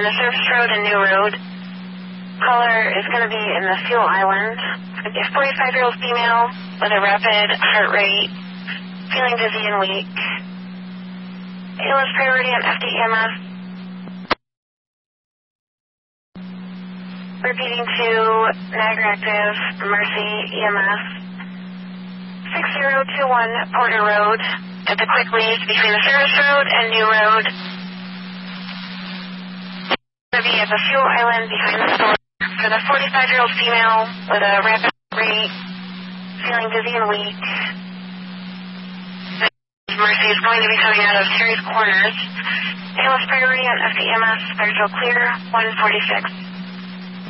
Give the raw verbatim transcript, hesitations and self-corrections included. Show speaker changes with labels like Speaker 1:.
Speaker 1: between the service road and New Road. Caller is going to be in the fuel island. A forty-five-year-old female with a rapid heart rate, feeling dizzy and weak. A L S priority on F D E M S. Repeating to Niagara Active, Mercy E M S. six zero two one Porter Road at the quick leads between the service road and New Road. Going to be at the fuel island behind the store. For the forty-five-year-old female with a rapid rate, feeling dizzy and weak. Mercy is going to be coming out of Terry's Corners. A L S priority on F D E M S, third clear, one forty-six.